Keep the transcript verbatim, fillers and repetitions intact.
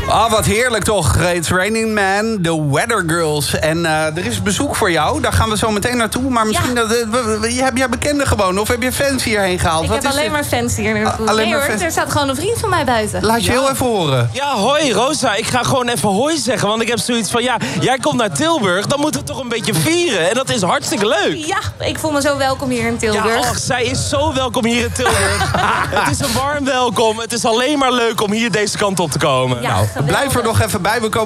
Ah, wat heerlijk toch. It's Raining Man, The Weather Girls. En uh, er is bezoek voor jou. Daar gaan we zo meteen naartoe. Maar misschien Ja. dat, uh, heb jij bekenden gewoon? Of heb je fans hierheen gehaald? Ik Wat heb is alleen dit? maar fans hier. A- alleen nee maar hoor, fans. er staat gewoon een vriend van mij buiten. Laat je heel even horen. Ja, hoi Rosa. Ik ga gewoon even hoi zeggen. Want ik heb zoiets van, ja, jij komt naar Tilburg. Dan moeten we toch een beetje vieren. En dat is hartstikke leuk. Ja, ik voel me zo welkom hier in Tilburg. Ja, och, zij is zo welkom hier in Tilburg. Het is een warm welkom. Het is alleen maar leuk om hier deze kant op te komen. Ja, Nou, geweldig. blijf er nog even bij. We komen